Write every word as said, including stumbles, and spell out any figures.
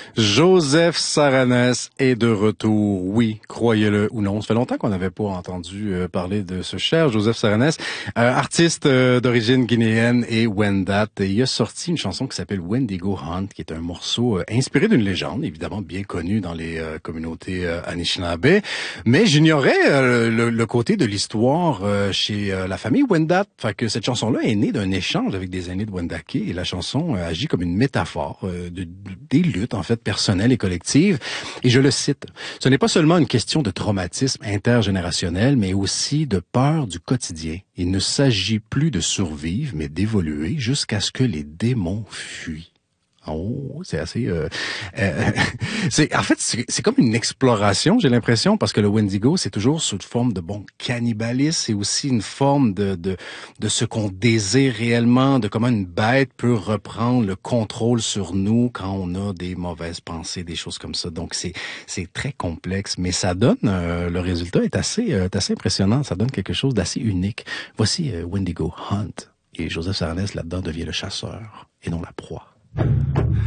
Joseph Saranes est de retour, oui, croyez-le ou non. Ça fait longtemps qu'on n'avait pas entendu euh, parler de ce cher Joseph Saranes, euh, artiste euh, d'origine guinéenne et Wendat. Et il a sorti une chanson qui s'appelle Wendigo Hunt, qui est un morceau euh, inspiré d'une légende, évidemment bien connue dans les euh, communautés euh, Anishinaabe. Mais j'ignorais euh, le, le côté de l'histoire euh, chez euh, la famille Wendat. Fait que cette chanson-là est née d'un échange avec des aînés de Wendake, et la chanson euh, agit comme une métaphore euh, de, de, des luttes, en fait, personnelles et collectives. Et je le cite, « Ce n'est pas seulement une question de traumatisme intergénérationnel, mais aussi de peur du quotidien. Il ne s'agit plus de survivre, mais d'évoluer jusqu'à ce que les démons fuient. » Oh, c'est assez... Euh, euh, c'est en fait, c'est, c'est comme une exploration, j'ai l'impression, parce que le Wendigo, c'est toujours sous forme de, bon, cannibalisme. C'est aussi une forme de, de, de ce qu'on désire réellement, de comment une bête peut reprendre le contrôle sur nous quand on a des mauvaises pensées, des choses comme ça. Donc, c'est, c'est très complexe, mais ça donne... Euh, le résultat est assez, euh, assez impressionnant. Ça donne quelque chose d'assez unique. Voici euh, Wendigo Hunt. Et Joseph Saranes, là-dedans, devient le chasseur et non la proie.